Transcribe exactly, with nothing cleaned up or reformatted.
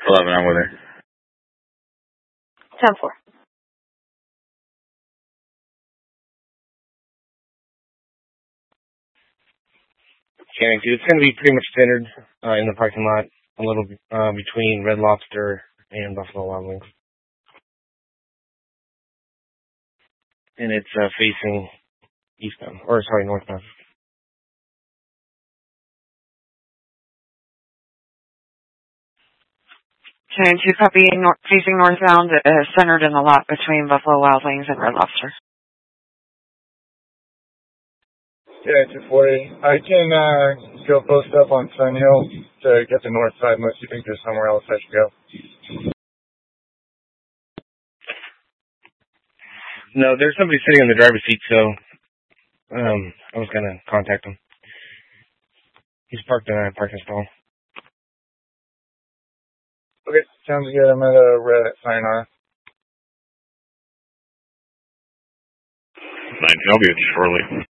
eleven, I'm with her. ten four. Okay, it's going to be pretty much centered uh, in the parking lot, a little uh, between Red Lobster and Buffalo Wild Wings. And it's uh, facing eastbound, or sorry, northbound. Okay, and two copy nor- facing northbound, uh, centered in the lot between Buffalo Wild Wings and Red Lobster. Yeah, two forty. I can uh, go post up on Sun Hill to get the north side unless you think there's somewhere else I should go. No, there's somebody sitting in the driver's seat, so um, I was going to contact him. He's parked in a parking stall. Okay, sounds good. I'm at a red at Sayonara. nineteen, I'll be with you shortly.